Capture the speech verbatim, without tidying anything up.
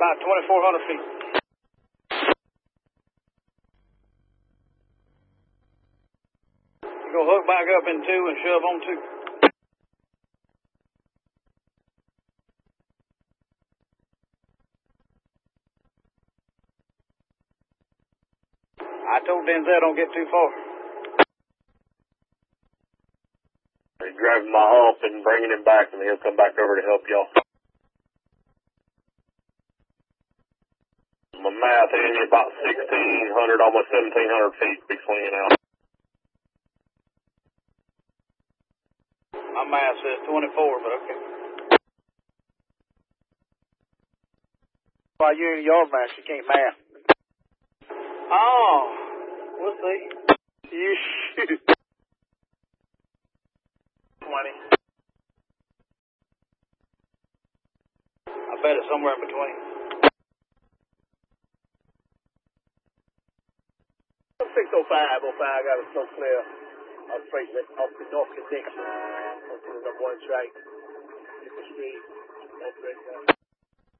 About twenty-four hundred feet. You go hook back up in two and shove on two. I told Denzel don't get too far. He's grabbing my hump and bringing him back, and he'll come back over to help y'all. My math is about sixteen hundred, almost seventeen hundred feet to be swinging out. My math says twenty-four, but okay. While you're in your math, you can't math. Oh, we'll see. You shoot. twenty. I bet it's somewhere in between. six oh five, oh five, I got a smoke clear. I'll straight off the North Connection. I'll put it up one strike. Hit the street. That's great.